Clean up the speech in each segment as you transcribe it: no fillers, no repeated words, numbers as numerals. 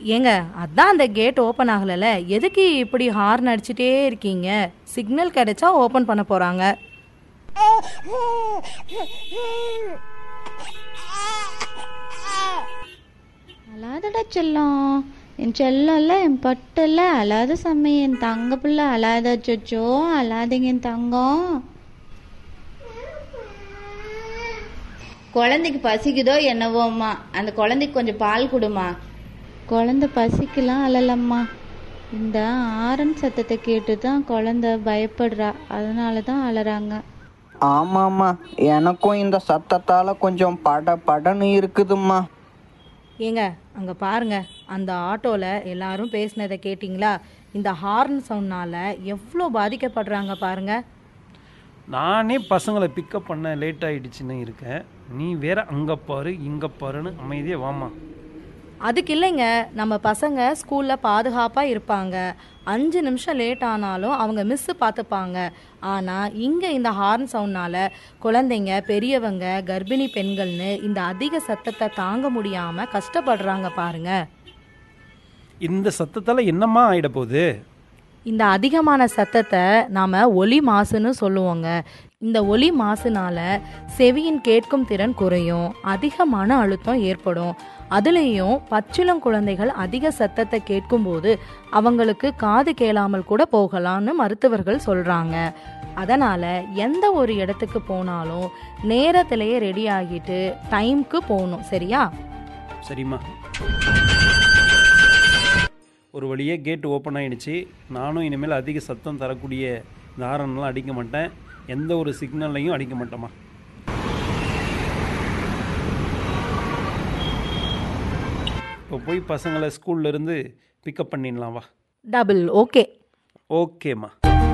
ஏங்க அதான் அந்த கேட் ஓப்பன் ஆகலைல்ல, எதுக்கு இப்படி ஹார்ன் அடிச்சுட்டே இருக்கீங்க? சிக்னல் கிடைச்சா ஓப்பன் பண்ண போறாங்க. அழாதடா செல்லம், என் செல்லம்ல, என் பட்டல்ல, அழாத சாமி, என் தங்க பிள்ளை அழாத. அச்சோ அழாதீங்க என் தங்கம். குழந்தைக்கு பசிக்குதோ என்னவோம்மா, அந்த குழந்தைக்கு கொஞ்சம் பால் கொடுமா. குழந்தை பசிக்கலாம் அழலம்மா, இந்த ஆரன் சத்தத்தை கேட்டு தான் குழந்தை பயப்படுறா, அதனால தான் அழறாங்க. ஆமாம்மா, எனக்கும் இந்த சத்தத்தால் கொஞ்சம் படன்னு இருக்குதும்மா. ஏங்க அங்கே பாருங்க, அந்த ஆட்டோவில் எல்லாரும் பேசினதை கேட்டிங்களா? இந்த ஹார்ன் சவுண்ட்னால எவ்வளோ பாதிக்கப்படுறாங்க பாருங்க. நானே பசங்களை பிக்கப் பண்ண லேட் ஆகிடுச்சின்னு இருக்கேன், நீ வேற அங்கே பாரு இங்கே பாருன்னு அமைதியாக வாமா. அதுக்கு இல்லைங்க, நம்ம பசங்க ஸ்கூலில் பாதுகாப்பாக இருப்பாங்க, 5 நிமிஷம் லேட் ஆனாலும் அவங்க மிஸ்ஸு பார்த்துப்பாங்க. ஆனால் இங்கே இந்த ஹார்ன் சவுண்ட்னால குழந்தைங்க, பெரியவங்க, கர்ப்பிணி பெண்கள்னு இந்த அதிக சத்தத்தை தாங்க முடியாமல் கஷ்டப்படுறாங்க பாருங்க. இந்த சத்தத்தால் என்னம்மா ஆகிட போகுது? இந்த அதிகமான சத்தத்தை நாம் ஒலி மாசுன்னு சொல்லுவோங்க. இந்த ஒலி மாசுனால செவியின் கேட்கும் திறன் குறையும், அதிக மன அழுத்தம் ஏற்படும். அதுலேயும் பச்சிளம் குழந்தைகள் அதிக சத்தத்தை கேட்கும்போது அவங்களுக்கு காது கேளாமல் கூட போகலாம்னு மருத்துவர்கள் சொல்கிறாங்க. அதனால் எந்த ஒரு இடத்துக்கு போனாலும் நேரத்திலேயே ரெடி ஆகிட்டு டைம்க்கு போகணும், சரியா? சரிம்மா. ஒரு வழியே கேட் ஓப்பன் ஆகிடுச்சு. நானும் இனிமேல் அதிக சத்தம் தரக்கூடிய இந்த ஹாரன்லாம் அடிக்க மாட்டேன், எந்த ஒரு சிக்னல்லையும் அடிக்க மாட்டேம்மா. இப்போ போய் பசங்களை ஸ்கூல்லேருந்து பிக்கப் பண்ணிடலாம் வா. Double okay. ஓகேம்மா.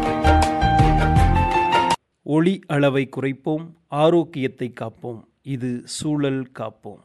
ஒளி அளவை குறைப்போம், ஆரோக்கியத்தை காப்போம், இது சூழல் காப்போம்.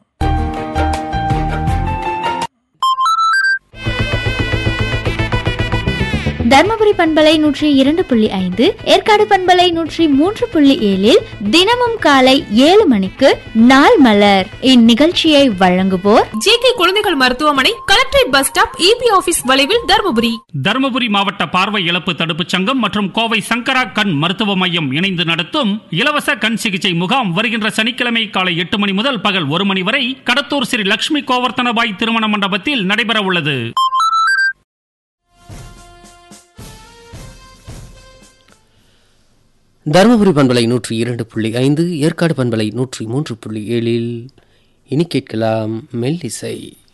தர்மபுரி பண்பலை 102.5, ஏற்காடு பண்பலை 103.7 தினமும் காலை 7 மணிக்கு நாள் மலர். இந்நிகழ்ச்சியை வழங்குவோர் ஜேகே குழந்தைகள் மருத்துவமனை, collectorate bus stop, EB office வளைவில், தர்மபுரி. தர்மபுரி மாவட்ட பார்வை இழப்பு தடுப்பு சங்கம் மற்றும் கோவை சங்கரா கண் மருத்துவ மையம் இணைந்து நடத்தும் இலவச கண் சிகிச்சை முகாம் வருகின்ற சனிக்கிழமை காலை 8 மணி முதல் பகல் 1 மணி வரை கடத்தூர் ஸ்ரீ லட்சுமி கோவர்த்தனபாய் திருமண மண்டபத்தில் நடைபெற உள்ளது. தருமபுரி பண்பலை 102.5, ஏற்காடு பண்பலை 103.7 இனி கேட்கலாம் மெல்லிசை.